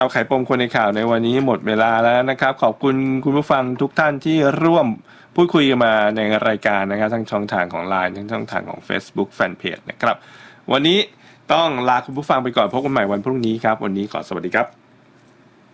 เอาไขปมคนในข่าวในวันนี้หมดเวลาแล้วนะครับขอบคุณคุณผู้ฟังทุกท่านที่ร่วมพูดคุยกันมาในรายการนะครับทั้งช่องทางของ LINE ทั้งช่องทางของ Facebook Fanpage นะครับวันนี้ต้องลาคุณผู้ฟังไปก่อนพบกันใหม่วันพรุ่งนี้ครับวันนี้ขอสวัสดีครับ